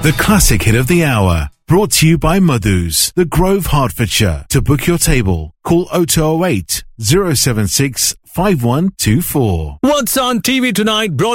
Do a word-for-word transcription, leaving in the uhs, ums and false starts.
The classic hit of the hour. Brought to you by Madhu's, The Grove, Hertfordshire. To book your table, call oh two oh eight, oh seven six, five one two four. What's on T V tonight? Brought